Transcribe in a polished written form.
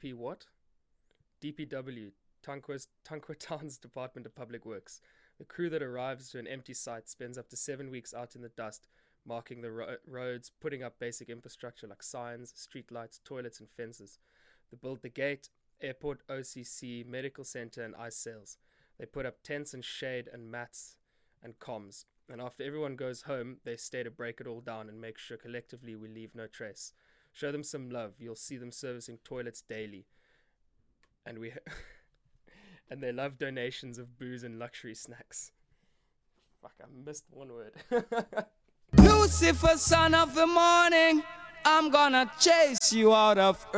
DP what? DPW, Tankwa Town's Department of Public Works. The crew that arrives to an empty site spends up to 7 weeks out in the dust, marking the roads, putting up basic infrastructure like signs, streetlights, toilets, and fences. They build the gate, airport, OCC, medical center, and ice sails. They put up tents and shade and mats and comms. And after everyone goes home, they stay to break it all down and make sure collectively we leave no trace. Show them some love. You'll see them servicing toilets daily. And and they love donations of booze and luxury snacks. Fuck, I missed one word. Lucifer, son of the morning, I'm gonna chase you out of